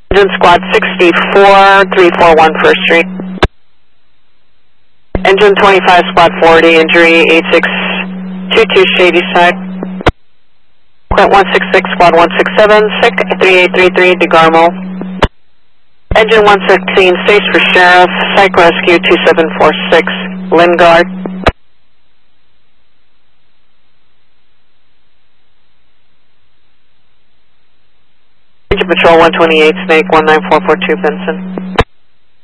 Engine Squad 64, 341 First Street. Engine 25, Squad 40, injury 8622 Shady Side. Quint 166, Squad 167, SIC 3833 DeGarmo. Engine 116, Stays for Sheriff, Psych Rescue 2746, Lingard. Engine Patrol 128, Snake 19442 Benson.